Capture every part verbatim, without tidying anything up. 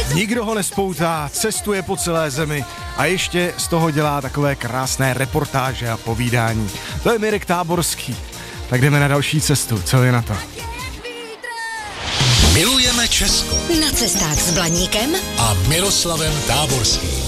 Nikdo ho nespoutá, cestuje po celé zemi a ještě z toho dělá takové krásné reportáže a povídání. To je Mirek Táborský. Tak jdeme na další cestu, co je na to? Milujeme Česko. Na cestách s Blaníkem A Miroslavem Táborským.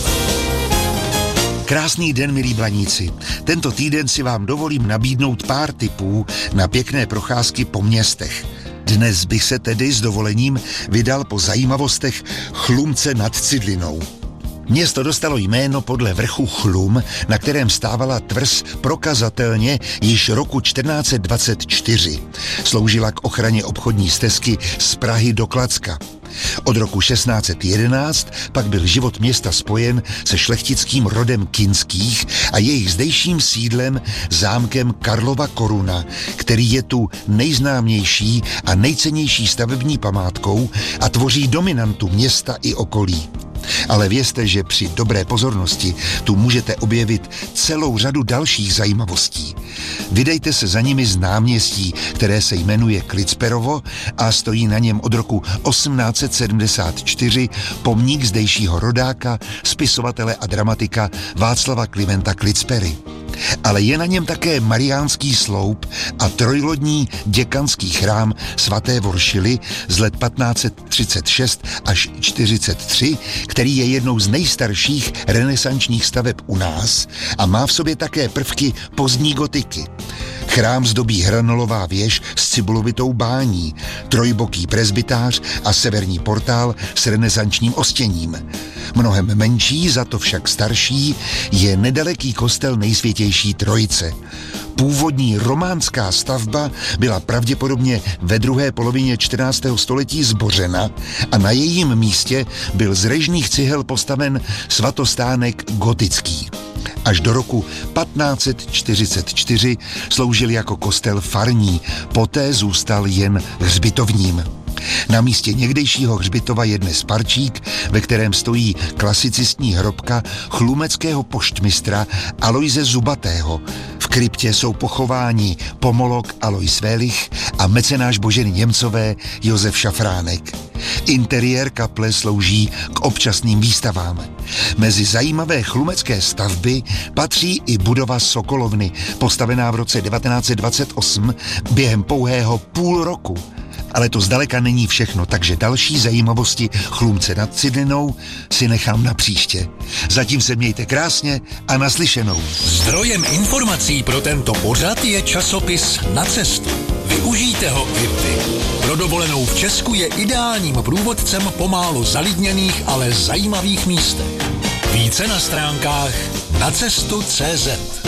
Krásný den, milí Blaníci. Tento týden si vám dovolím nabídnout pár tipů na pěkné procházky po městech. Dnes bych se tedy s dovolením vydal po zajímavostech Chlumce nad Cidlinou. Město dostalo jméno podle vrchu Chlum, na kterém stávala tvrz prokazatelně již roku čtrnáct dvacet čtyři. Sloužila k ochraně obchodní stezky z Prahy do Klacka. Od roku šestnáct jedenáct pak byl život města spojen se šlechtickým rodem Kinských a jejich zdejším sídlem zámkem Karlova Koruna, který je tu nejznámější a nejcennější stavební památkou a tvoří dominantu města i okolí. Ale vězte, že při dobré pozornosti tu můžete objevit celou řadu dalších zajímavostí. Vydejte se za nimi z náměstí, které se jmenuje Klicperovo a stojí na něm od roku osmnáct sedmdesát čtyři pomník zdejšího rodáka, spisovatele a dramatika Václava Klimenta Klicpery. Ale je na něm také Mariánský sloup a trojlodní děkanský chrám svaté Voršily z let patnáct třicet šest až čtyřicet tři, který je jednou z nejstarších renesančních staveb u nás a má v sobě také prvky pozdní gotiky. Chrám zdobí hranolová věž s cibulovitou bání, trojboký presbytář a severní portál s renesančním ostěním. Mnohem menší, za to však starší, je nedaleký kostel Nejsvětější Trojice. Původní románská stavba byla pravděpodobně ve druhé polovině čtrnáctého století zbořena a na jejím místě byl z režných cihel postaven svatostánek gotický. Až do roku patnáct čtyřicet čtyři sloužil jako kostel farní, poté zůstal jen hřbitovním. Na místě někdejšího hřbitova je dnes parčík, ve kterém stojí klasicistní hrobka chlumeckého poštmistra Alojze Zubatého. V kryptě jsou pochováni pomolok Alojz Vélich a mecenáš Boženy Němcové Josef Šafránek. Interiér kaple slouží k občasným výstavám. Mezi zajímavé chlumecké stavby patří i budova Sokolovny, postavená v roce devatenáct dvacet osm během pouhého půl roku. Ale to zdaleka není všechno, takže další zajímavosti Chlumce nad Cidlinou si nechám na příště. Zatím se mějte krásně a naslyšenou. Zdrojem informací pro tento pořad je časopis Na cestu. Využijte ho i vy. Pro dovolenou v Česku je ideálním průvodcem po málo zalidněných, ale zajímavých místech. Více na stránkách nacestu tečka cé zet.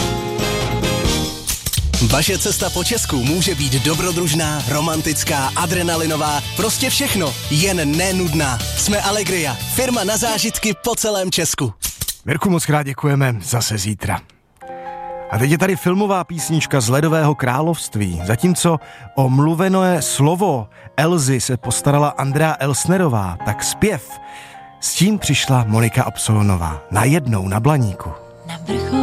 Vaše cesta po Česku může být dobrodružná, romantická, adrenalinová, prostě všechno, jen nenudná. Jsme Allegria, firma na zážitky po celém Česku. Mirku, moc krát děkujeme, zase zítra. A teď je tady filmová písnička z Ledového království, zatímco o mluvené slovo Elzy se postarala Andrea Elsnerová, tak zpěv, s tím přišla Monika Absolonová, najednou na Blaníku. Na vrcholu